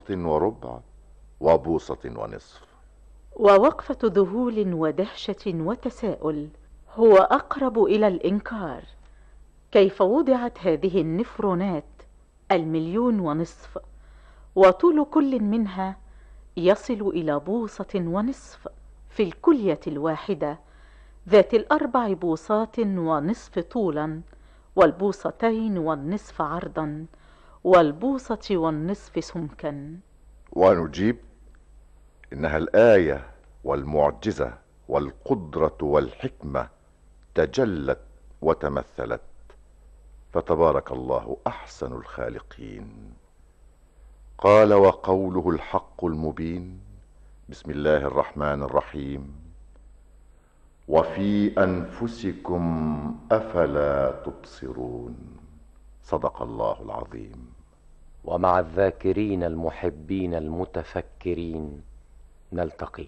وربع وبوصة ونصف. ووقفة ذهول ودهشة وتساؤل هو أقرب إلى الإنكار. كيف وضعت هذه النفرونات 1,500,000 وطول كل منها يصل إلى بوصة ونصف في الكلية الواحدة ذات 4 بوصات ونصف طولا، والبوصتين والنصف عرضا، والبوصة والنصف سمكا؟ ونجيب: إنها الآية والمعجزة والقدرة والحكمة تجلت وتمثلت، فتبارك الله أحسن الخالقين. قال: وقوله الحق المبين. بسم الله الرحمن الرحيم: وفي أنفسكم أفلا تبصرون. صدق الله العظيم. ومع الذاكرين المحبين المتفكرين نلتقي.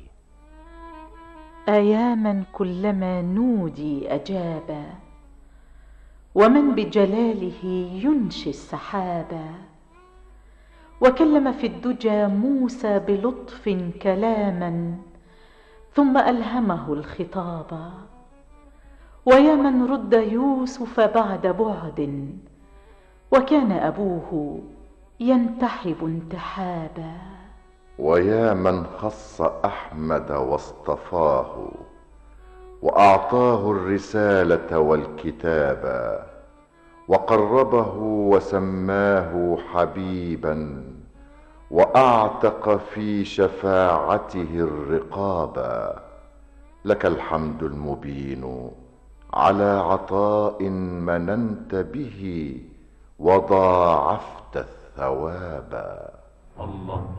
أياما كلما نودي أجابا، ومن بجلاله ينشي السحابا، وكلم في الدجى موسى بلطف كلاما ثم ألهمه الخطابا. ويا من رد يوسف بعد بعد، وكان أبوه ينتحب انتحابا. ويا من خص أحمد واصطفاه وأعطاه الرسالة والكتابا، وقربه وسماه حبيبا، وأعتق في شفاعته الرقابا. لك الحمد المبين على عطاء مننت به وضاعفت الثوابا. الله